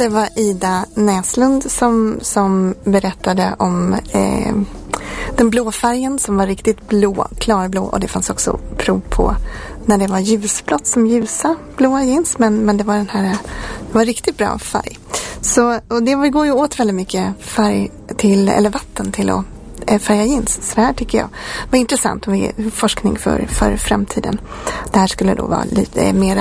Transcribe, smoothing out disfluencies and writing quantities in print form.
det var Ida Näslund som berättade om den blå färgen som var riktigt blå, klarblå, och det fanns också prov på när det var ljusblått som ljusa blåa jeans, men det var det var riktigt bra färg. Så, och det går ju åt väldigt mycket färg eller vatten till att färga jeans. Så det här tycker jag var intressant och forskning för framtiden. Det här skulle då vara lite mera